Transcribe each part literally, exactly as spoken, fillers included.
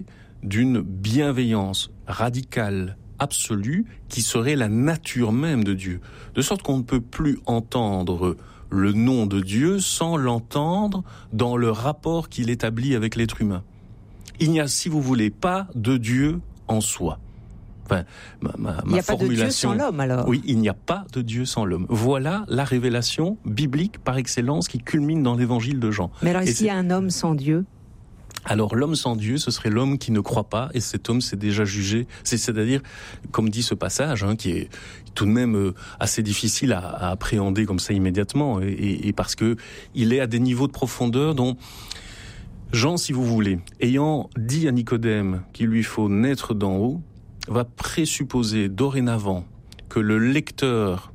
d'une bienveillance radicale, absolue, qui serait la nature même de Dieu. De sorte qu'on ne peut plus entendre le nom de Dieu sans l'entendre dans le rapport qu'il établit avec l'être humain. Il n'y a, si vous voulez, pas de Dieu en soi. Enfin, ma, ma, ma il n'y a formulation, pas de Dieu sans l'homme, alors. Oui, il n'y a pas de Dieu sans l'homme. Voilà la révélation biblique par excellence qui culmine dans l'évangile de Jean. Mais alors, est-ce qu'il y a un homme sans Dieu ? Alors l'homme sans Dieu, ce serait l'homme qui ne croit pas, et cet homme s'est déjà jugé. C'est, c'est-à-dire, comme dit ce passage, hein, qui est tout de même euh, assez difficile à, à appréhender comme ça immédiatement, et, et, et parce que il est à des niveaux de profondeur dont Jean, si vous voulez, ayant dit à Nicodème qu'il lui faut naître d'en haut, va présupposer dorénavant que le lecteur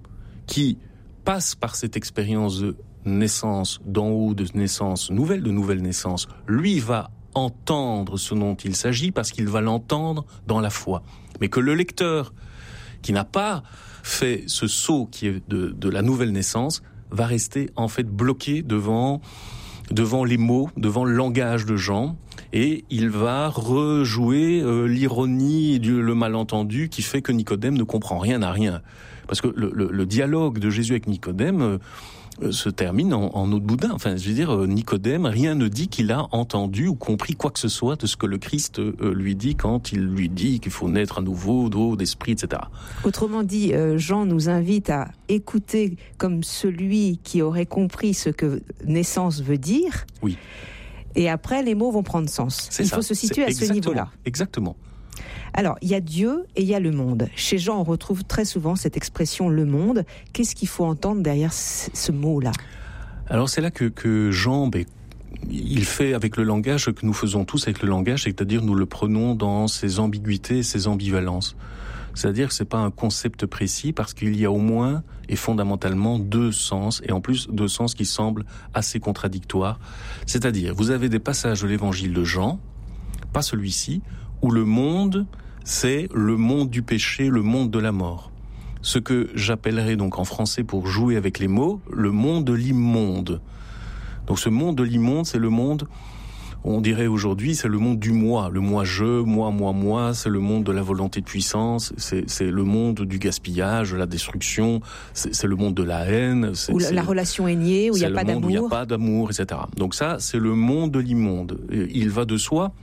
qui passe par cette expérience de naissance d'en haut, de naissance nouvelle, de nouvelle naissance, lui va entendre ce dont il s'agit parce qu'il va l'entendre dans la foi. Mais que le lecteur qui n'a pas fait ce saut qui est de, de la nouvelle naissance va rester en fait bloqué devant, devant les mots, devant le langage de Jean, et il va rejouer euh, l'ironie et du, le malentendu qui fait que Nicodème ne comprend rien à rien. Parce que le, le, le dialogue de Jésus avec Nicodème euh, se termine en, en eau de boudin. Enfin, je veux dire, Nicodème, rien ne dit qu'il a entendu ou compris quoi que ce soit de ce que le Christ euh, lui dit quand il lui dit qu'il faut naître à nouveau d'eau, d'esprit, et cetera. Autrement dit, euh, Jean nous invite à écouter comme celui qui aurait compris ce que naissance veut dire. Oui. Et après, les mots vont prendre sens. C'est il ça. faut se situer C'est à ce niveau-là. Exactement. Alors, il y a Dieu et il y a le monde. Chez Jean, on retrouve très souvent cette expression « le monde ». Qu'est-ce qu'il faut entendre derrière ce, ce mot-là ? Alors, c'est là que, que Jean, ben, il fait avec le langage ce que nous faisons tous avec le langage, c'est-à-dire nous le prenons dans ses ambiguïtés et ses ambivalences. C'est-à-dire que c'est pas un concept précis parce qu'il y a au moins et fondamentalement deux sens, et en plus deux sens qui semblent assez contradictoires. C'est-à-dire, vous avez des passages de l'évangile de Jean, pas celui-ci, où le monde, c'est le monde du péché, le monde de la mort. Ce que j'appellerais donc en français, pour jouer avec les mots, le monde de l'immonde. Donc ce monde de l'immonde, c'est le monde, on dirait aujourd'hui, c'est le monde du moi. Le moi-je, moi, moi, moi, c'est le monde de la volonté de puissance, c'est, c'est le monde du gaspillage, de la destruction, c'est, c'est le monde de la haine. C'est, où la, c'est, la relation est niée, où il n'y a pas d'amour. Où il n'y a pas d'amour, et cetera. Donc ça, c'est le monde de l'immonde. Il va de soi,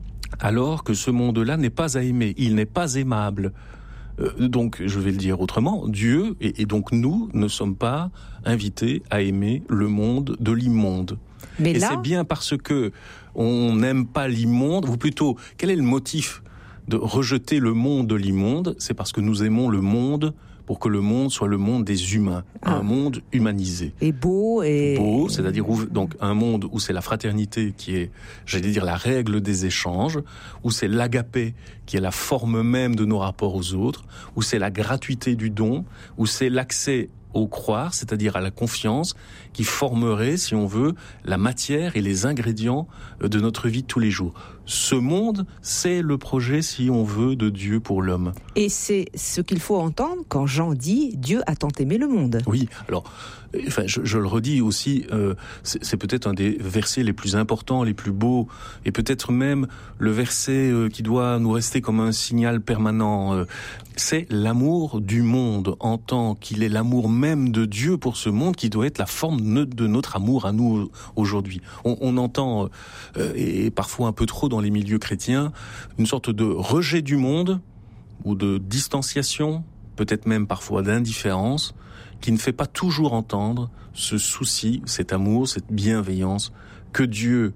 alors que ce monde-là n'est pas à aimer, il n'est pas aimable. Euh, donc, je vais le dire autrement, Dieu, et, et donc nous, ne sommes pas invités à aimer le monde de l'immonde. Mais et là... c'est bien parce que on n'aime pas l'immonde, ou plutôt, quel est le motif de rejeter le monde de l'immonde ? C'est parce que nous aimons le monde pour que le monde soit le monde des humains, ah. un monde humanisé. Et beau et... Beau, c'est-à-dire où, donc un monde où c'est la fraternité qui est, j'allais dire, la règle des échanges, où c'est l'agapé qui est la forme même de nos rapports aux autres, où c'est la gratuité du don, où c'est l'accès au croire, c'est-à-dire à la confiance, qui formerait, si on veut, la matière et les ingrédients de notre vie de tous les jours. Ce monde, c'est le projet, si on veut, de Dieu pour l'homme. Et c'est ce qu'il faut entendre quand Jean dit « Dieu a tant aimé le monde ». Oui, alors, enfin, je, je le redis aussi, euh, c'est, c'est peut-être un des versets les plus importants, les plus beaux, et peut-être même le verset euh, qui doit nous rester comme un signal permanent. Euh, c'est l'amour du monde en tant qu'il est l'amour même de Dieu pour ce monde qui doit être la forme de notre amour à nous aujourd'hui. On, on entend, euh, et parfois un peu trop dans les milieux chrétiens, une sorte de rejet du monde ou de distanciation, peut-être même parfois d'indifférence, qui ne fait pas toujours entendre ce souci, cet amour, cette bienveillance que Dieu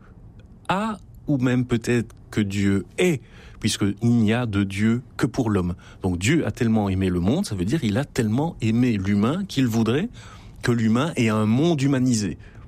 a, ou même peut-être que Dieu est, puisqu'il n'y a de Dieu que pour l'homme. Donc Dieu a tellement aimé le monde, ça veut dire qu'il a tellement aimé l'humain qu'il voudrait que l'humain ait un monde humanisé.